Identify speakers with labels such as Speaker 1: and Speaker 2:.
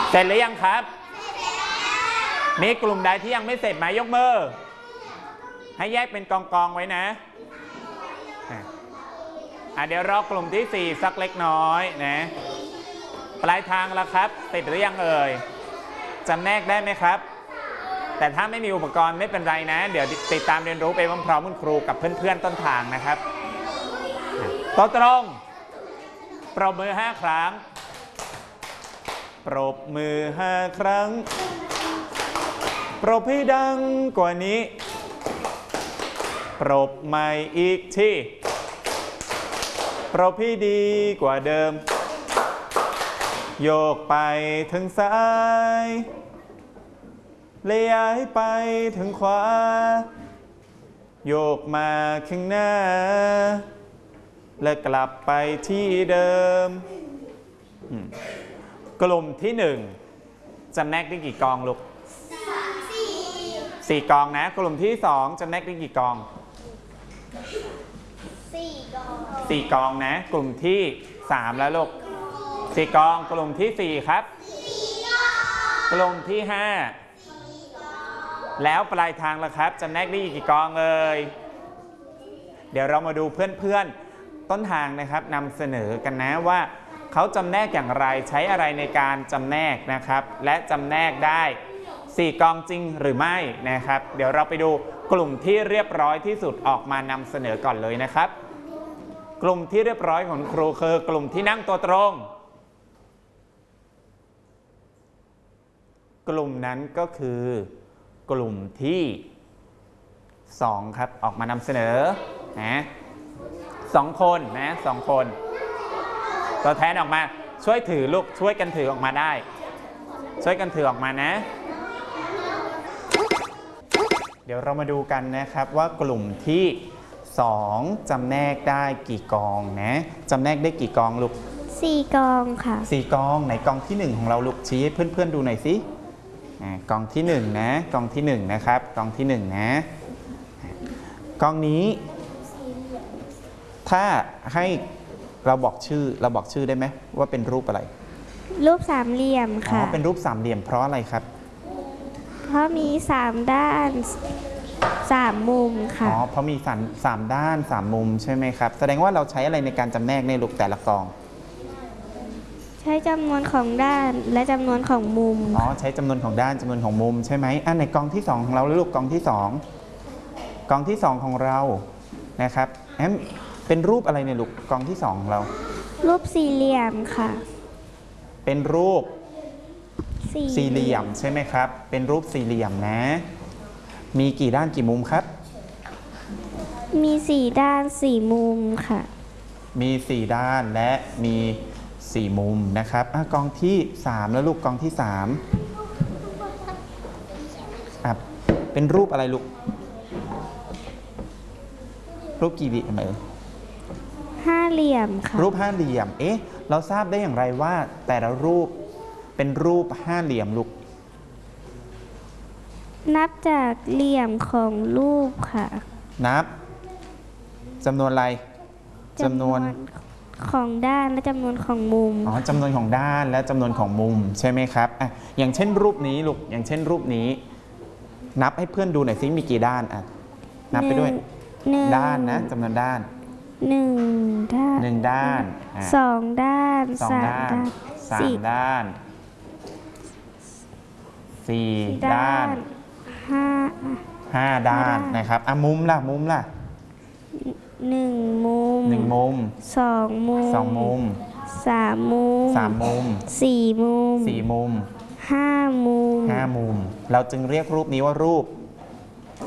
Speaker 1: เสร็จหรือยังครับมีกลุ่มใดที่ยังไม่เสร็จไหมยกมือให้แยกเป็นกองๆไว้นะเดี๋ยวรอกลุ่มที่4สักเล็กน้อยนะปลายทางแล้วครับติดหรือยังเอ่ยจำแนกได้ไหมครับแต่ถ้าไม่มีอุปกรณ์ไม่เป็นไรนะเดี๋ยวติดตามเรียนรู้ไปพร้อมๆคุณครูกับเพื่อนๆต้นทางนะครับโต๊ะตรงปรบมือ5 ครั้งปรบมือ5 ครั้งปรบให้ดังกว่านี้ปรบใหม่อีกทีปรบให้ดีกว่าเดิมโยกไปทางซ้ายเลี้ยวไปทางขวาโยกมาข้างหน้าและกลับไปที่เดิมกลุ่มที่1จำแนกได้กี่กองลูก4 กองนะกลุ่มที่2จำแนกได้กี่กอง4 กองนะกลุ่มที่3แล้วลูก4 กองกลุ่มที่4ครับกลุ่มที่5แล้วปลายทางแล้วครับจำแนกได้กี่กองเลยเดี๋ยวเรามาดูเพื่อนๆต้นทางนะครับนำเสนอกันนะว่าเขาจำแนกอย่างไรใช้อะไรในการจำแนกนะครับและจำแนกได้4 กองจริงหรือไม่นะครับเดี๋ยวเราไปดูกลุ่มที่เรียบร้อยที่สุดออกมานำเสนอก่อนเลยนะครับกลุ่มที่เรียบร้อยของครูคือกลุ่มที่นั่งตัวตรงกลุ่มนั้นก็คือกลุ่มที่2ครับออกมานำเสนอนะ2 คนนะ2 คนตัวแทนออกมาช่วยถือลูกช่วยกันถือออกมาได้ช่วยกันถือออกมานะเดี๋ยวเรามาดูกันนะครับว่ากลุ่มที่2จำแนกได้กี่กองนะจำแนกได้กี่กองลูก
Speaker 2: 4 กองค่ะ
Speaker 1: 4 กองไหนกองที่1ของเราลูกชี้ให้เพื่อนๆดูหน่อยสิกองที่1นะกองที่1นะครับกองที่1นะกองนี้ถ้าให้เราบอกชื่อได้ไหมว่าเป็นรูปอะไร
Speaker 2: รูป3 เหลี่ยมค่ะ
Speaker 1: เป็นรูป3 เหลี่ยมเพราะอะไรครับ
Speaker 2: เพราะมี3 ด้าน3 มุมค่ะ
Speaker 1: เพราะมี3 ด้าน3 มุมใช่ไหมครับแสดงว่าเราใช้อะไรในการจำแนกในลูกแต่ละกอง
Speaker 2: ใช้จำนวนของด้านและจำนวนของมุม
Speaker 1: ใช้จำนวนของด้านจำนวนของมุมใช่ไหมในกองที่2ของเราลูกกองที่2ของเรานะครับเป็นรูปอะไรเนี่ยลูกกองที่2ของเรา
Speaker 2: รูป4 เหลี่ยมค่ะ
Speaker 1: เป็นรูป4 เหลี่ยมใช่ไหมครับเป็นรูป4 เหลี่ยมนะมีกี่ด้านกี่มุมครับ
Speaker 2: มี4 ด้าน4 มุมค่ะ
Speaker 1: มี4 ด้านและมี4 มุมนะครับกองที่3แล้วลูกกองที่3เป็นรูปอะไรลูกรูปกี่เหลี่ยม
Speaker 2: 5 เหลี่ยมค่ะ
Speaker 1: รูป5 เหลี่ยมเราทราบได้อย่างไรว่าแต่ละรูปเป็นรูป5 เหลี่ยมลูก
Speaker 2: นับจากเหลี่ยมของรูปค่ะ
Speaker 1: นับจำนวนอะไรจำนวน
Speaker 2: ของด้านและจำนวนของมุม
Speaker 1: จำนวนของด้านและจำนวนของมุมใช่ไหมครับอย่างเช่นรูปนี้ลูกอย่างเช่นรูปนี้นับให้เพื่อนดูหน่อยสิมีกี่ด้านนับไปด้วยด้านนะจำนวนด้าน
Speaker 2: 1 ด้าน
Speaker 1: 1 ด้าน
Speaker 2: 2 ด้าน3 ด้าน
Speaker 1: 3 ด้าน4 ด้าน5 ด้านนะครับมุมล่ะ
Speaker 2: 1 มุม
Speaker 1: 1 มุม
Speaker 2: 2 มุม
Speaker 1: 2 มุม
Speaker 2: 3 มุม
Speaker 1: 3 มุม
Speaker 2: 4 มุม
Speaker 1: 4 มุม
Speaker 2: 5 มุม
Speaker 1: 5 มุมเราจึงเรียกรูปนี้ว่ารูป